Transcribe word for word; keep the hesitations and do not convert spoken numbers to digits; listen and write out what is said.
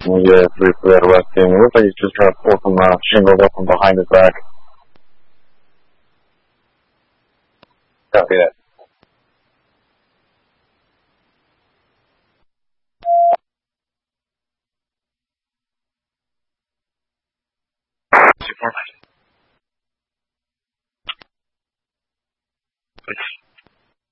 Yeah, briefly at resting. It looks like he's just trying to pull some uh, shingles up from behind his back. Copy that. Two four. Please.